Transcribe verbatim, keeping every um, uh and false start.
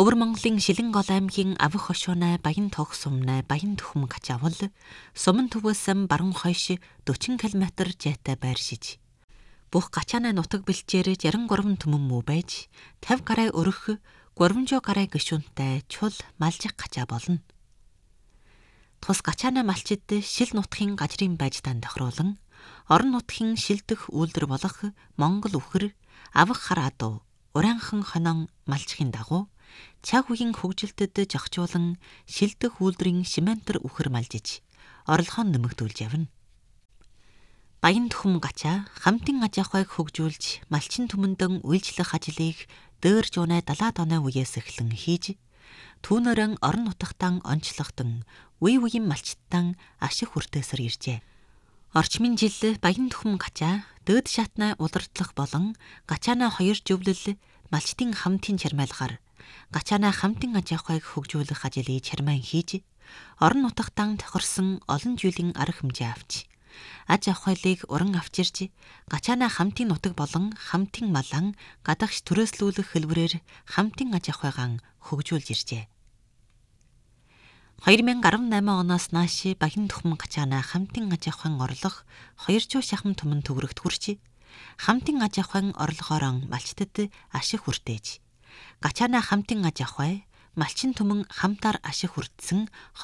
Өвөр Монголын Шилэн гол аймгийн Авах хошуунай Баян Тоох сумнай Баян Түхэм качавал сумын төвөөс баруун хойш forty километр жайтай байршиж. Бүх гачаанай нутаг бэлчээр sixty-three түмэн мүү байж fifty гарай өрөх three hundred гарай гишүүнтэй чул малжих гачаа болно. Тус гачаанай малчид шил нутгийн гажрын байжтаан тохируулан орон нутгийн шилдэх үйлдвэр болох Монгол үхэр, авах хар адуу, урианхан хонон малчихын дагуу чаг үеийн хөгжилтөд жогчуулан шилдэх үйлдвэрийн шиментэр үхэр малжиж орлогоо нэмэгдүүлж явна. Баян Түхэм гачаа хамтын аж ахуйг хөгжүүлж малчин түмэндэн үйлчлэх ажлыг дөр жуунай seventy оны үеэс эхлэн хийж түүнэрэн орон нутагтан онцлогдсон үе үеийн малчтан ашиг хүртээсэр иржээ. Орчмын жил Баян Түхэм гачаа дөд шатнай удирдлах болон гачаанаа хоёр зөвлөл малчтын хамтын чармайлгаар гачаанаа хамтын аж ахуйг хөгжүүлэх ажлыг чармайн хийж орон нутагтан тохирсон олон жилийн арга хэмжээ авч аж ахуйлыг уран авчирч гачаанаа хамтын нутаг болон хамтын малан гадагш төрөөслүүлэх хэлбэрээр хамтын аж ахуйгаан хөгжүүлж иржээ. twenty eighteen оноос нааш Баян Түхэм гачаанаа хамтын аж ахуйн орлого two hundred шахам түмэн төгрөгт хүрч хамтын аж ахуйн орлогоор малчтад ашиг хүртээж гачаанаа хамтын аж ахуй малчин түмэн хамтаар ашиг хүртсэн